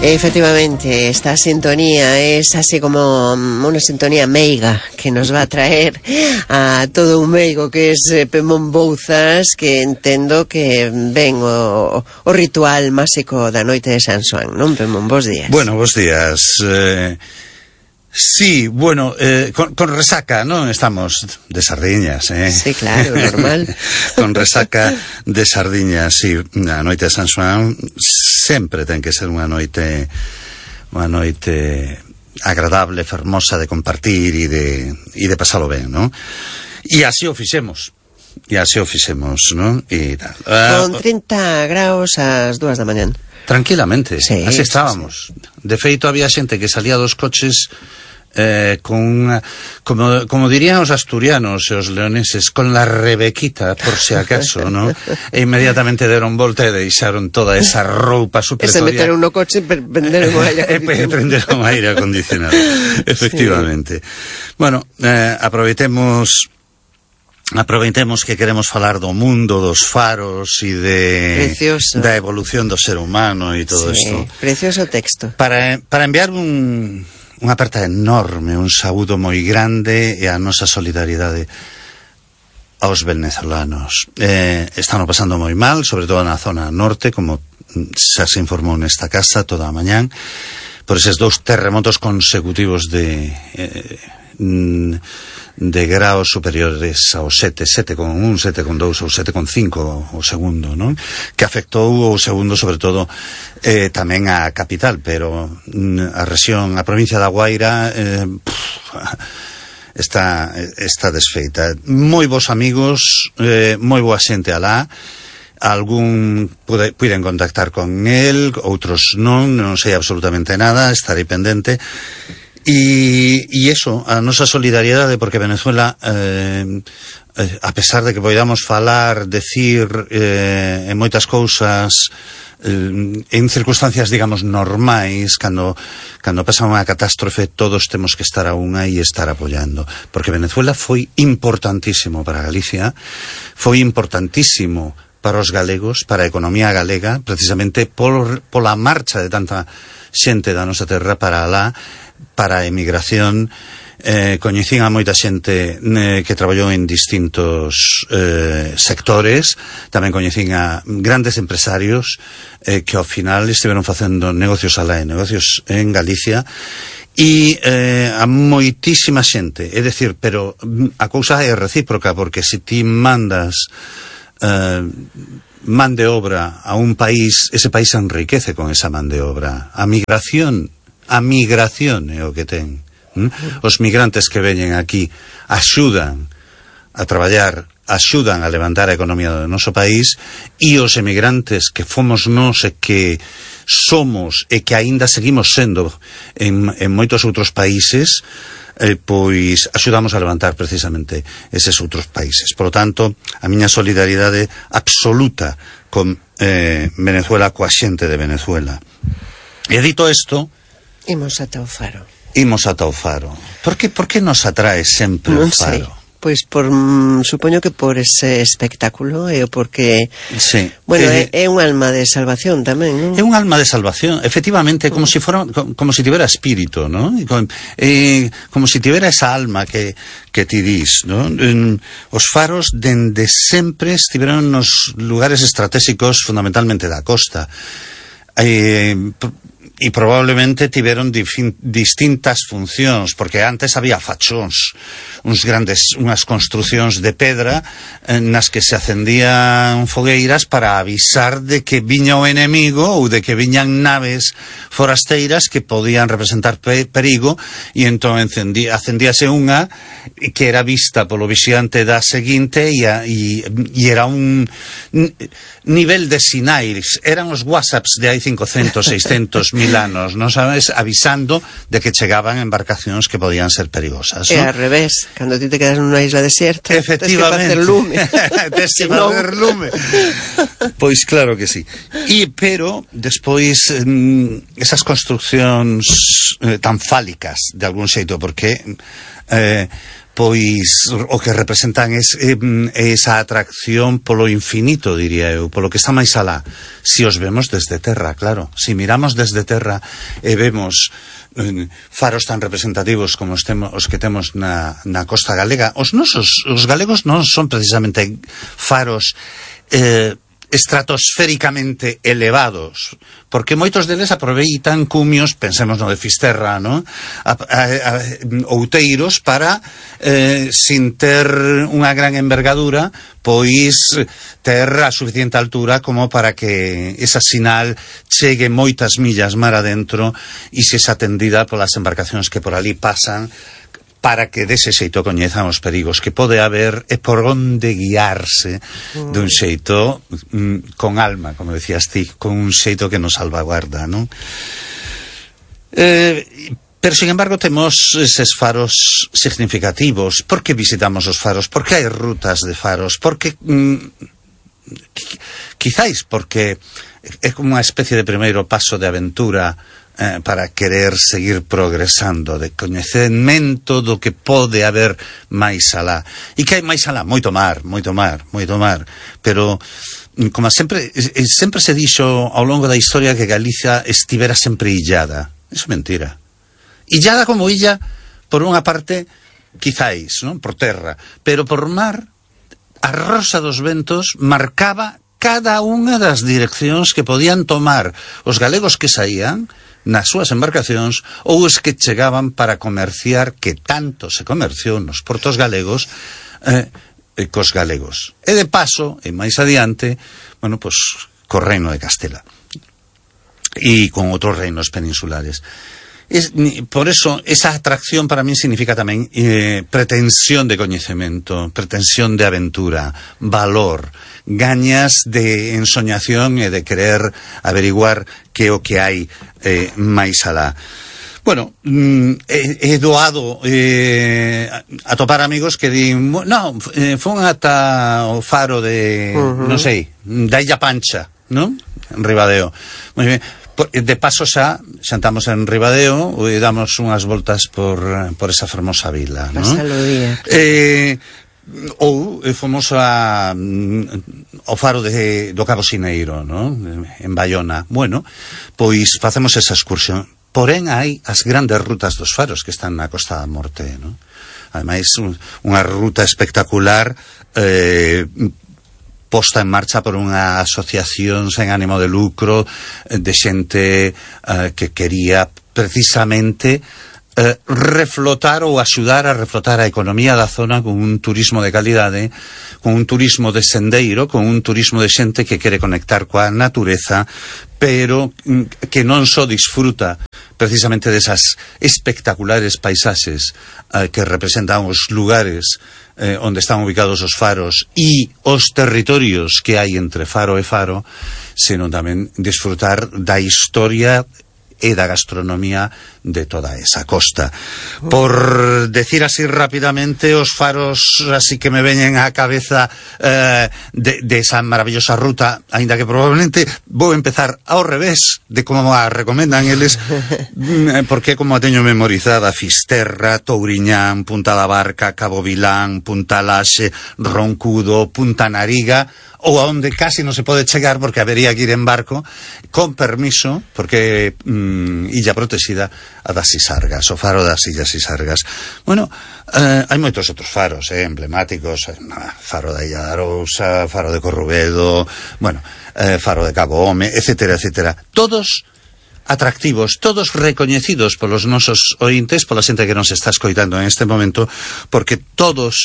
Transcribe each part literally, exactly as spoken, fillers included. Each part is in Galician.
Efectivamente, esta sintonía es así como una sintonía meiga que nos va a traer a todo un meigo que es eh, Pemón Bouzas, que entendo que ven o, o ritual máxico da noite de San Xoán, non, Pemón? Bos días. Bueno, bos días. Eh, sí, bueno, eh, con, con resaca, non? Estamos de sardiñas, eh? Sí, claro, normal. Con resaca de sardiñas, sí. A noite de San Xoán sempre ten que ser unha noite unha noite agradable, fermosa de compartir e de, e de pasalo ben, non? E así o fixemos. E así o fixemos, non? E tal. Con trinta graus ás dúas da mañán. Tranquilamente, sí, así estábamos. Sí, sí. De feito, había xente que salía dos coches eh, con una, como, como dirían os asturianos e os leoneses, con la rebequita, por si acaso, ¿no? E inmediatamente deron volta e deixaron toda esa roupa supletoria. E se meteron no coche e prenderon o aire acondicionado. E prenderon o aire acondicionado, efectivamente. Sí. Bueno, eh, aproveitemos... Aproveitemos que queremos falar do mundo, dos faros e de precioso. Da evolución do ser humano e todo sí, isto. Precioso texto. Para, para enviar un, unha aperta enorme, un saúdo moi grande e a nosa solidaridade aos venezolanos. Eh, están pasando moi mal, sobre todo na zona norte, como xa se informou nesta casa toda a mañán, por eses dous terremotos consecutivos de... Eh, de graos superiores ao sete, sete con un, sete con dous ou sete con cinco o segundo, non? Que afectou o segundo sobre todo eh, tamén a capital, pero a rexión, a provincia da Guaira eh, pff, está, está desfeita. Moi bons amigos, eh, moi boa xente alá, algún pude, puiden contactar con el, outros non, non sei absolutamente nada, estarei pendente. E, e eso, a nosa solidariedade, porque Venezuela eh, eh, a pesar de que podamos falar, decir eh, en moitas cousas eh, en circunstancias, digamos, normais, cando, cando pasa unha catástrofe todos temos que estar a unha e estar apoiando, porque Venezuela foi importantísimo para Galicia, foi importantísimo para os galegos, para a economía galega, precisamente por, pola marcha de tanta xente da nosa terra para alá, para a emigración. Eh, coñecín a moita xente eh, que traballou en distintos eh, sectores, tamén coñecín a grandes empresarios eh, que ao final estiveron facendo negocios alá e negocios en Galicia, e eh, a moitísima xente, é dicir, pero a cousa é recíproca, porque se ti mandas eh, man de obra a un país, ese país se enriquece con esa man de obra. A migración A migración é o que ten. ¿Mm? Os migrantes que veñen aquí axudan a traballar, axudan a levantar a economía do noso país, e os emigrantes que fomos nós e que somos e que aínda seguimos sendo en, en moitos outros países, eh, pois axudamos a levantar precisamente eses outros países. Por lo tanto, a miña solidaridade absoluta con eh, Venezuela, coa xente de Venezuela. E dito isto, imos ata o faro. Imos ata o faro. Por que, por que nos atrae sempre non o faro? Sei. Pois por, mm, supoño que por ese espectáculo e o porque, sí. bueno, eh, é, é un alma de salvación tamén, non? É un alma de salvación, efectivamente, como mm. si fora, como, como si tivera espírito, ¿no? Como, eh, como si tivera esa alma que, que ti dis, ¿no? En, os faros dende sempre estiveron nos lugares estratégicos fundamentalmente da costa. Eh, e probablemente tiveron difin, distintas funcións, porque antes había fachóns, uns grandes, unhas construcións de pedra eh, nas que se acendían fogueiras para avisar de que viña o enemigo ou de que viñan naves forasteiras que podían representar pe perigo, e entón encendía, acendíase unha que era vista polo vixiante da seguinte, e, a, e, e era un nivel de sinais, eran os whatsapps de hai cincocentos, seiscentos mil anos, non sabes, avisando de que chegaban embarcacións que podían ser perigosas, ¿no? E ao revés, cando ti te quedas nunha isla desierta, efectivamente, tes que facer lume. Tes que facer lume. Pois claro que sí. E, pero, despois, mm, esas construccións eh, tan fálicas, de algún xeito, porque eh, pois o que representan es, eh, esa atracción polo infinito, diría eu, polo que está máis alá. Si os vemos desde terra, claro, si miramos desde terra e vemos eh, faros tan representativos como os, temo, os que temos na, na costa galega, os nosos, os galegos non son precisamente faros eh, estratosféricamente elevados, porque moitos deles aproveitan cumios, pensemos no de Fisterra, ¿no? A, a, a, outeiros para, eh, sin ter unha gran envergadura, pois ter a suficiente altura como para que esa sinal chegue moitas millas mar adentro e se xa atendida polas embarcacións que por ali pasan, para que dese xeito coñezan os perigos que pode haber e por onde guiarse dun xeito mm, con alma, como decías ti, con un xeito que nos salvaguarda, non? Eh, pero, sin embargo, temos eses faros significativos. Por que visitamos os faros? Por que hai rutas de faros? Porque mm, quizáis porque é como unha especie de primeiro paso de aventura Eh, para querer seguir progresando, de coñecemento do que pode haber máis alá. E que hai máis alá? Moito mar, moito mar, moito mar. Pero, como sempre, sempre se dixo ao longo da historia que Galicia estivera sempre illada. Eso é mentira. Illada como illa, por unha parte, quizáis, non? Por terra. Pero por mar, a rosa dos ventos marcaba cada unha das direccións que podían tomar os galegos que saían nas súas embarcacións ou os que chegaban para comerciar, que tanto se comerciou nos portos galegos eh, cos galegos. E de paso, e máis adiante, bueno, pois, co reino de Castela e con outros reinos peninsulares. Es, por eso, esa atracción para mí significa tamén eh, pretensión de coñecemento, pretensión de aventura, valor, gañas de ensoñación e de querer averiguar que o que hai eh, máis alá. Bueno, mm, he, he doado eh, a topar amigos que din, no, eh, fun ata o faro de, uh-huh. non sei, da Illa Pancha, non? En Ribadeo. Moi ben. De paso xa xantamos en Ribadeo e damos unhas voltas por, por esa fermosa vila, non? Pasalo o día. Eh, ou fomos a, ao faro de, do Cabo Sineiro, non? En Bayona. Bueno, pois facemos esa excursión. Porén, hai as grandes rutas dos faros que están na Costa da Morte, non? Ademais, un, unha ruta espectacular, eh, posta en marcha por unha asociación sen ánimo de lucro de xente uh, que quería precisamente uh, reflotar ou axudar a reflotar a economía da zona con un turismo de calidade, con un turismo de sendeiro, con un turismo de xente que quere conectar coa natureza, pero que non só disfruta precisamente desas espectaculares paisaxes uh, que representan os lugares Eh, onde están ubicados os faros e os territorios que hai entre faro e faro, senón tamén disfrutar da historia e da gastronomía de toda esa costa. Por decir así rapidamente, os faros así que me veñen á cabeza eh, de, de esa maravillosa ruta, aínda que probablemente vou empezar ao revés de como a recomendan eles, porque como a teño memorizada: Fisterra, Touriñán, Punta da Barca, Cabo Vilán, Punta Laxe, Roncudo, Punta Nariga, ou a onde casi non se pode chegar porque habería que ir en barco, con permiso, porque mm, illa protexida, a das Sisargas, o faro das Illas Sisargas. Bueno, eh, hai moitos outros faros eh, emblemáticos, eh, faro da Illa da Arousa, faro de Corrubedo, bueno, eh, faro de Cabo Home, etcétera, etcétera. Todos atractivos, todos recoñecidos polos nosos ointes, pola xente que nos está escoitando en este momento, porque todos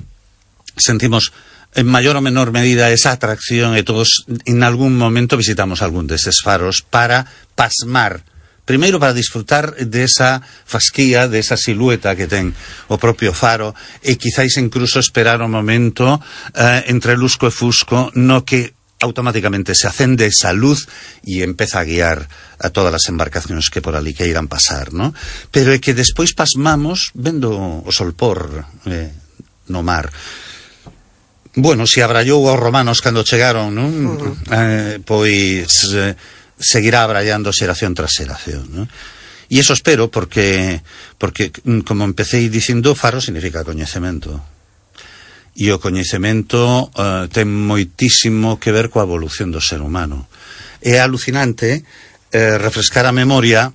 sentimos en maior ou menor medida esa atracción e todos en algún momento visitamos algún deses faros para pasmar, primeiro para disfrutar desa fasquía, desa silueta que ten o propio faro e quizáis incluso esperar o momento eh, entre lusco e fusco no que automáticamente se acende esa luz e empeza a guiar a todas as embarcacións que por ali que irán pasar, ¿no? Pero é que despois pasmamos vendo o solpor eh, no mar. Bueno, se abrallou aos romanos cando chegaron, non? Uh-huh. Eh, pois eh, seguirá abrallando xeración tras xeración, non? E iso espero porque, porque como empecé dicindo, faro significa coñecemento. E o coñecemento uh, ten moitísimo que ver coa evolución do ser humano. É alucinante eh, refrescar a memoria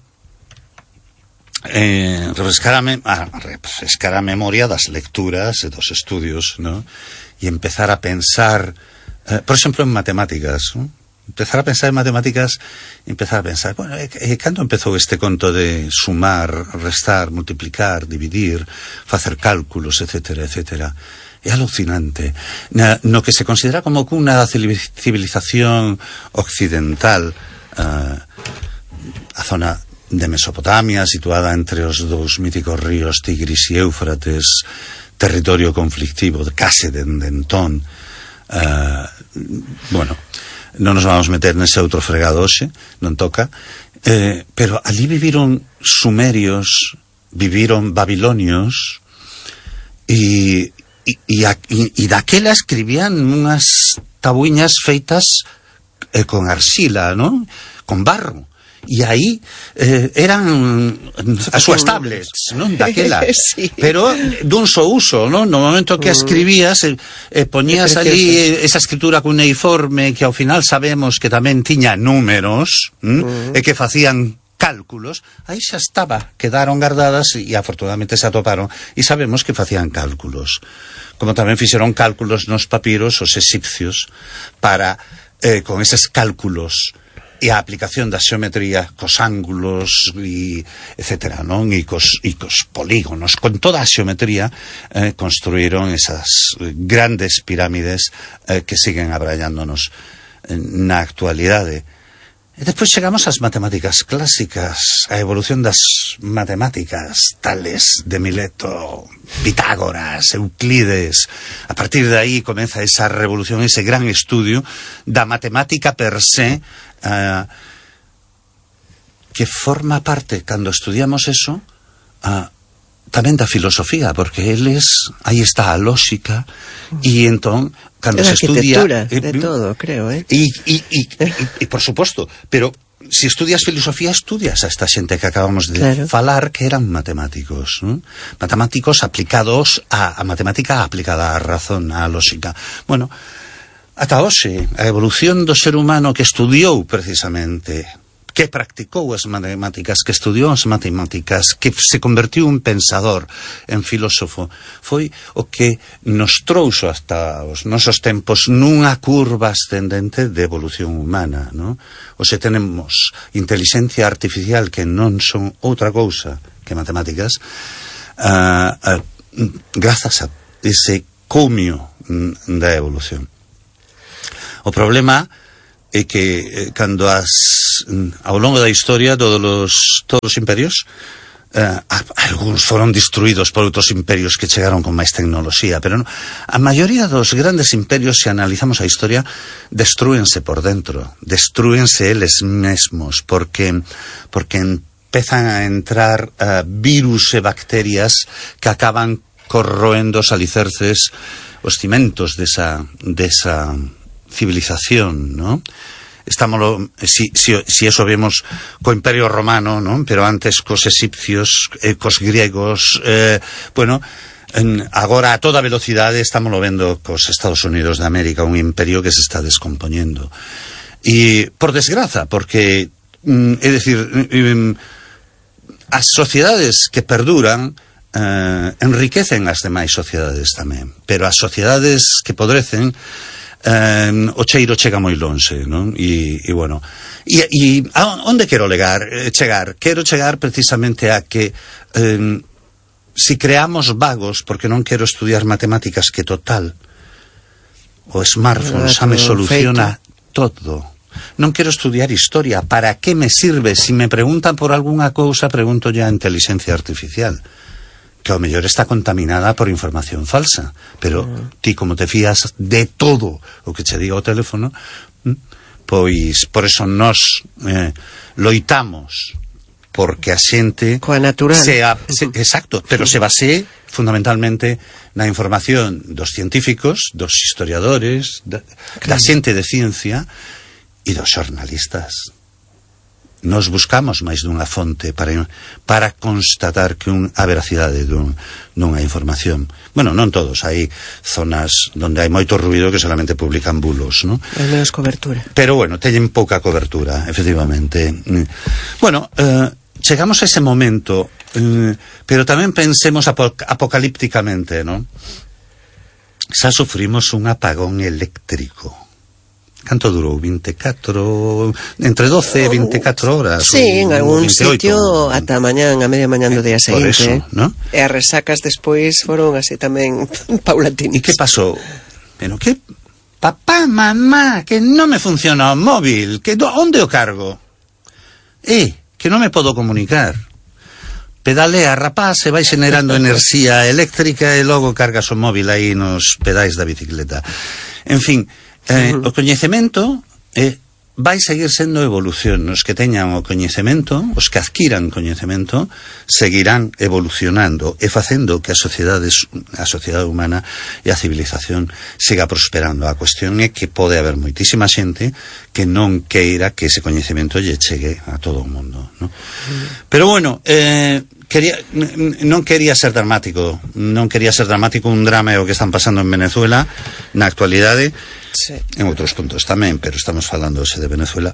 eh, refrescar, a me ah, refrescar a memoria das lecturas e dos estudios, ¿no? E empezar a pensar, eh, por exemplo, en matemáticas, ¿no? Empezar a pensar en matemáticas, empezar a pensar, bueno, eh, eh, cando empezou este conto de sumar, restar, multiplicar, dividir, facer cálculos, etcétera, etcétera. É alucinante. Na, no que se considera como unha civilización occidental, uh, a zona de Mesopotamia, situada entre os dous míticos ríos Tigris e Éufrates, territorio conflictivo, case de entón. Uh, bueno, non nos vamos meter nese outro fregado hoxe, non toca, eh, pero ali viviron sumerios, viviron babilonios, e E, e, e daquela escribían unhas tabuiñas feitas eh, con arxila, non? Con barro. E aí eh, eran as súas tablets, non? Daquela. Sí. Pero dun só uso, non? No momento que escribías, eh, eh, poñías ali esa escritura cuneiforme que ao final sabemos que tamén tiña números, uh -huh. e que facían cálculos, aí xa estaba, quedaron guardadas e afortunadamente se atoparon e sabemos que facían cálculos, como tamén fixeron cálculos nos papiros os egipcios para, eh, con eses cálculos e a aplicación da xeometría cos ángulos e etcétera, non? E cos, e cos polígonos, con toda a xeometría eh, construíron esas grandes pirámides eh, que siguen abrallándonos eh, na actualidade. E despois chegamos ás matemáticas clásicas, a evolución das matemáticas, Tales de Mileto, Pitágoras, Euclides. A partir de aí comeza esa revolución, ese gran estudio da matemática per se, uh, que forma parte, cando estudiamos eso, uh, tamén da filosofía, porque eles, aí está a lógica, e entón cando se estudia eh, de todo, creo, eh. E, e, e, e, e por suposto, pero si estudias filosofía, estudias a esta xente que acabamos de claro. falar, que eran matemáticos, ¿no? Matemáticos aplicados a, a matemática aplicada á razón, á lógica. Bueno, ata hoxe, a evolución do ser humano que estudiou precisamente, que practicou as matemáticas, que estudiou as matemáticas, que se convertiu en pensador, en filósofo, foi o que nos trouxo hasta os nosos tempos nunha curva ascendente de evolución humana, ¿no? Oxe tenemos inteligencia artificial que non son outra cousa que matemáticas, uh, uh, grazas a ese cumio da evolución. O problema é que eh, cando as ao longo da historia todos os, todos os imperios eh, algúns foron destruídos por outros imperios que chegaron con máis tecnoloxía, pero no, a maioría dos grandes imperios, se analizamos a historia, destrúense por dentro, destrúense eles mesmos, porque porque empezan a entrar uh, virus e bacterias que acaban corroendo os alicerces, os cimentos desa, desa civilización, ¿no? Estamos, si, si, si eso vemos co Imperio Romano, ¿no? Pero antes cos egipcios, eh, cos griegos, eh, bueno, en, agora a toda velocidade estamos lo vendo cos Estados Unidos de América, un imperio que se está descompoñendo. E, por desgraza, porque, mm, é dicir, mm, as sociedades que perduran eh, enriquecen as demais sociedades tamén, pero as sociedades que podrecen, Uh, o cheiro chega moi lonxe, non? E, e bueno, e, e a onde quero legar, eh, chegar? Quero chegar precisamente a que um, si creamos vagos, porque non quero estudiar matemáticas, que total o smartphone xa me soluciona todo. Non quero estudiar historia, para que me sirve? Si me preguntan por algunha cousa, pregunto ya a inteligencia artificial, que ao mellor está contaminada por información falsa, pero mm. ti como te fías de todo o que che diga o teléfono, pois por eso nos eh, loitamos porque a xente coa natural sea, se, exacto, pero se base fundamentalmente na información dos científicos, dos historiadores, da, claro. da xente de ciencia e dos xornalistas. nos buscamos máis dunha fonte para, para constatar que un, a veracidade dun, dunha información. Bueno, non todos, hai zonas onde hai moito ruido que solamente publican bulos, ¿no? Hai menos cobertura. Pero bueno, teñen pouca cobertura, efectivamente. Bueno, eh, chegamos a ese momento, eh, pero tamén pensemos apoc apocalípticamente, ¿no? Xa sufrimos un apagón eléctrico. Canto durou? veinticuatro, entre doce e veinticuatro horas? Sí, en algún sitio ata mañán, a media mañán do día seguinte. Por eso, ¿no? E as resacas despois foron así tamén paulatinas. E que pasou? Pero que... Papá, mamá, que non me funciona o móvil, que do... onde o cargo? Eh, que non me podo comunicar. Pedalea, rapaz, e vai generando enerxía eléctrica e logo cargas o móvil aí nos pedais da bicicleta. En fin, eh, o coñecemento eh, vai seguir sendo evolución. Os que teñan o coñecemento, os que adquiran coñecemento, seguirán evolucionando e facendo que a sociedade, a sociedade humana e a civilización siga prosperando. A cuestión é que pode haber moitísima xente que non queira que ese coñecemento lle chegue a todo o mundo, ¿no? Pero bueno, eh, quería, non quería ser dramático, non quería ser dramático un drama é o que están pasando en Venezuela na actualidade. Sí. En outros puntos tamén, pero estamos falando de Venezuela.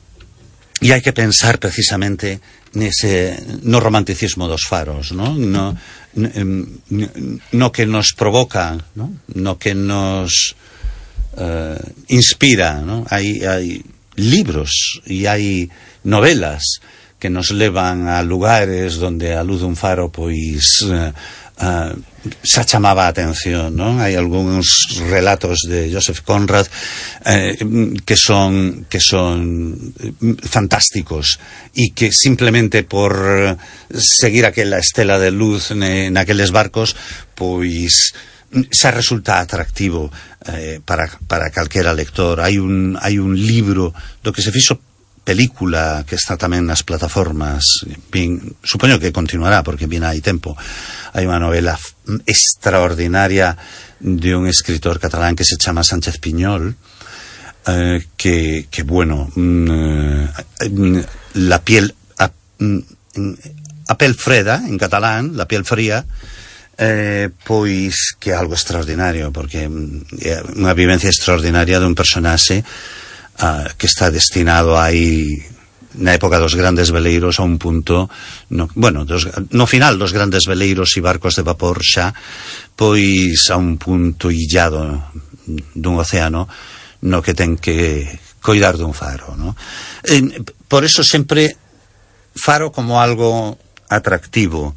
E hai que pensar precisamente nese, no romanticismo dos faros, ¿no? No, no, no que nos provoca, ¿no? No que nos uh, inspira, ¿no? Hai, hai libros e hai novelas que nos levan a lugares donde a luz dun faro pois uh, uh, xa chamaba a atención, non? Hai algúns relatos de Joseph Conrad eh, que son que son fantásticos e que simplemente por seguir aquela estela de luz naqueles barcos pois xa resulta atractivo eh, para, para calquera lector. Hai un, hai un libro do que se fixo película que está tamén nas plataformas, bien, supoño que continuará porque bien hai tempo. Hai unha novela extraordinaria de un escritor catalán que se chama Sánchez Piñol, eh, que, que bueno, mm, la piel a, a pel freda en catalán, la piel fría, eh, pois que é algo extraordinario porque é unha vivencia extraordinaria dun personaxe Uh, que está destinado aí na época dos grandes veleiros a un punto no, bueno, dos, no final dos grandes veleiros e barcos de vapor xa pois a un punto illado dun océano no que ten que coidar dun faro, no? Eh, por eso sempre faro como algo atractivo.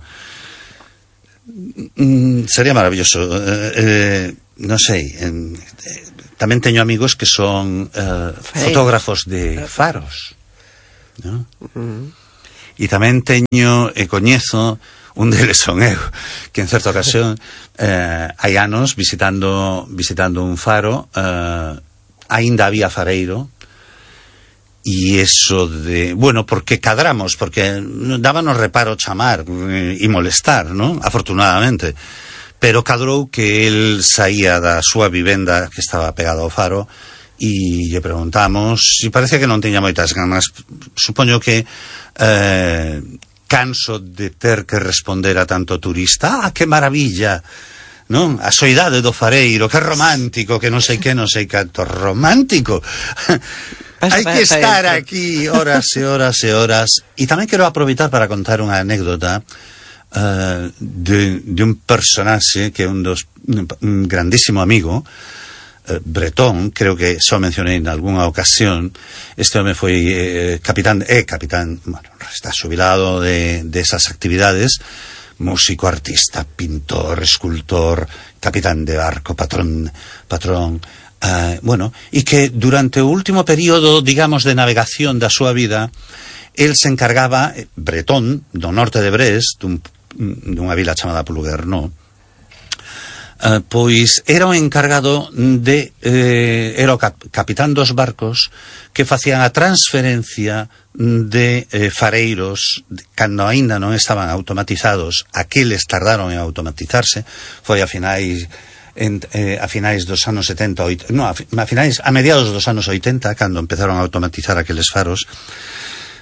Mm, sería maravilloso eh, eh, non sei en, eh, tamén teño amigos que son uh, fotógrafos de faros, ¿no? Uh-huh. E tamén teño e coñezo, un deles son eu, que en certa ocasión eh, hai anos visitando visitando un faro, eh, aínda había fareiro e eso de, bueno, porque cadramos, porque dábanos reparo chamar e molestar, ¿no? Afortunadamente. Pero cadrou que el saía da súa vivenda que estaba pegado ao faro e lle preguntamos e parece que non tiña moitas ganas. Supoño que eh, canso de ter que responder a tanto turista. Ah, que maravilla, non? A soidade do fareiro, que romántico, que non sei que, non sei canto romántico. Hai que estar aquí horas e horas e horas. E tamén quero aproveitar para contar unha anécdota Uh, de, de un personaxe que é un dos un grandísimo amigo uh, bretón, creo que só mencionei en algunha ocasión. Este home foi eh, capitán, é eh, capitán, bueno, está xubilado de, de esas actividades, músico, artista, pintor, escultor, capitán de barco, patrón patrón uh, bueno, e que durante o último período, digamos, de navegación da súa vida, el se encargaba, bretón, do norte de Brest, dun dunha vila chamada Plouguer-Nord, uh, pois era o encargado de eh, era o cap capitán dos barcos que facían a transferencia de eh, fareiros cando aínda non estaban automatizados. Aqueles tardaron en automatizarse, foi a finais en, eh, a finais dos anos setenta, oitenta, no, a, a finais a mediados dos anos oitenta cando empezaron a automatizar aqueles faros.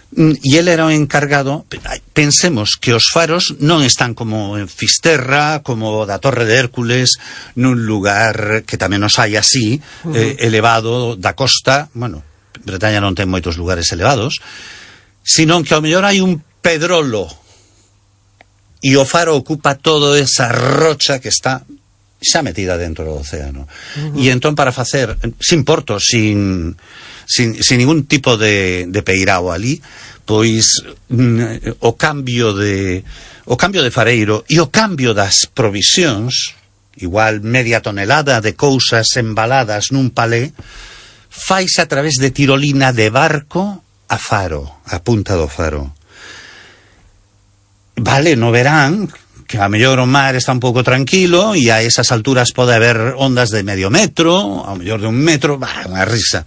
E ele era o encargado. Pensemos que os faros non están como en Fisterra, como da Torre de Hércules, nun lugar que tamén nos hai así, uh-huh. eh, elevado da costa. Bueno, Bretaña non ten moitos lugares elevados, sino que ao mellor hai un pedrolo e o faro ocupa toda esa rocha que está xa metida dentro do océano. Uh-huh. E entón, para facer, sin porto, sin, sin, sin ningún tipo de, de peirao ali, pois mm, o cambio de o cambio de fareiro e o cambio das provisións, igual media tonelada de cousas embaladas nun palé, faise a través de tirolina de barco a faro, a punta do faro. Vale, no verán, que a mellor o mar está un pouco tranquilo e a esas alturas pode haber ondas de medio metro, a mellor de un metro, bah, unha risa.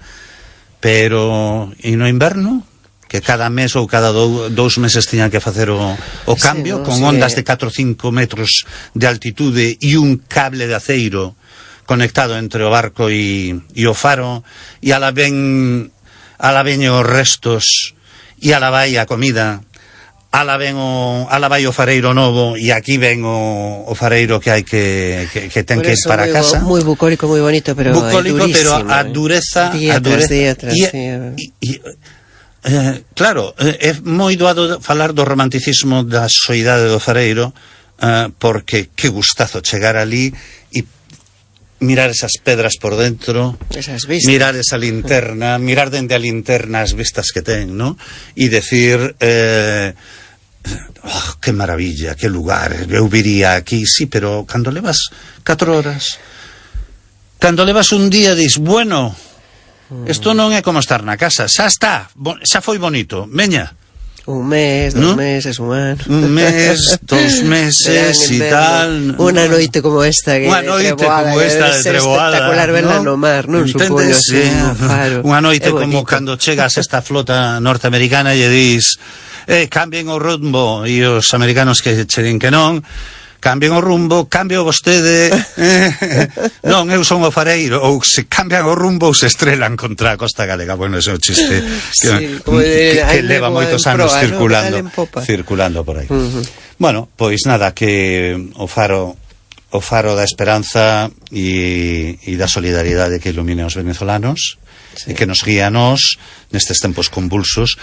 Pero, e no inverno, que cada mes ou cada dou, dous meses tiñan que facer o, o cambio, sí, no, con sí, ondas de catro ou cinco metros de altitude e un cable de aceiro conectado entre o barco e, e o faro, e ala ven, ala ven os restos, e ala vai a comida, ala ven o, ala vai o fareiro novo, e aquí ven o, o fareiro que hai que, que, que ten que ir para muy, casa. Moi bucólico, moi bonito, pero bucólico, pero a dureza, día a dureza, día tras e, día. E, e, eh, claro, é moi doado falar do romanticismo da soidade do fareiro, eh, porque que gustazo chegar ali e mirar esas pedras por dentro, esas vistas, mirar esa linterna, mirar dende a linterna as vistas que ten, ¿no? E decir, eh, oh, que maravilla, que lugar, eu viría aquí, sí, pero cando levas catro horas, cando levas un día, dis, bueno, isto non é como estar na casa, xa está, xa foi bonito, veña. Un mes, dos ¿no? meses, un ano. Un mes, dos meses e tal. Unha noite como esta que Unha noite como esta de Treboada, espectacular verla no mar, non supoño, sí, un faro. Unha noite como cando chegas a esta flota norteamericana e dis, eh, cambien o rumbo, e os americanos que che din que non, cambien o rumbo, cambio vostede, eh, non, eu son o fareiro, ou se cambian o rumbo ou se estrelan contra a costa galega. Bueno, ese é o chiste sí, que, que, que leva moitos anos proa, circulando, no? circulando por aí. Uh-huh. Bueno, pois nada, que o faro o faro da esperanza e, e da solidaridade que ilumine aos venezolanos, sí, e que nos guía a nós nestes tempos convulsos.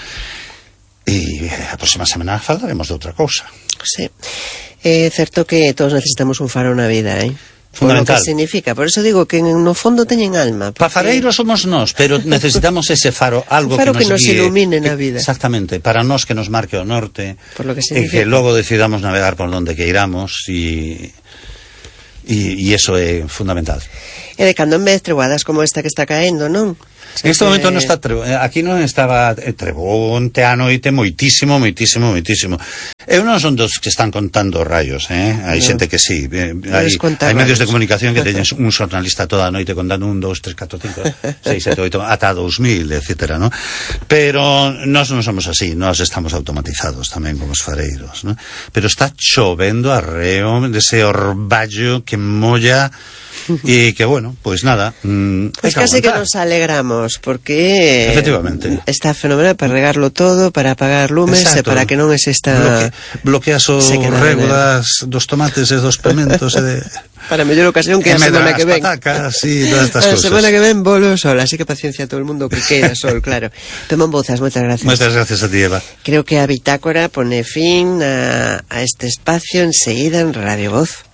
E a próxima semana falaremos de outra cousa. Sí. É certo que todos necesitamos un faro na vida, eh? Fundamental. Por lo que significa. Por eso digo que no fondo teñen alma. Porque... Pafareiros somos nós, pero necesitamos ese faro, algo faro que nos, que nos guíe, ilumine na vida. Exactamente, para nós que nos marque o norte, por lo que e que logo decidamos navegar por onde queiramos, e e iso é fundamental. E de cando en vez treboadas como esta que está caendo, non? En este momento non está trebo, aquí non estaba trebonte a noite moitísimo, moitísimo, moitísimo. Eu non son dos que están contando rayos, eh? Hai no. xente que sí, eh, hai, hai medios de comunicación que teñen un xornalista toda a noite contando un, dos, tres, catro, cinco, seis, sete, oito, ata dous mil, etcétera, ¿no? Pero nós non somos así, nós estamos automatizados tamén como os fareiros, ¿no? Pero está chovendo arreo dese orballo que molla. E que, bueno, pois pues nada, mmm, pues casi que nos alegramos, porque efectivamente está fenomenal para regarlo todo, para apagar lumes, e para que non exista Bloque, bloqueas o rego das, dos tomates e dos pimentos e de... para mellor ocasión que a semana que ven patacas, sí, todas estas a cosas. semana que ven bolo sol, así que paciencia a todo el mundo que queira sol, claro. Pemón Bouzas, moitas gracias. Moitas gracias a ti, Eva. Creo que a Bitácora pone fin a, a este espacio enseguida en Radio Voz.